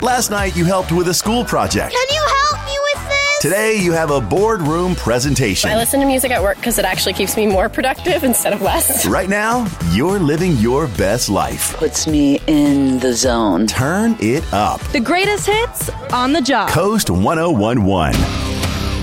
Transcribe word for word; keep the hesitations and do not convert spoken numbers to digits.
Last night you helped with a school project. Can you help me with this? Today you have a boardroom presentation. I listen to music at work because it actually keeps me more productive instead of less. Right now, you're living your best life. Puts me in the zone. Turn it up. The greatest hits on the job. Coast one oh one one.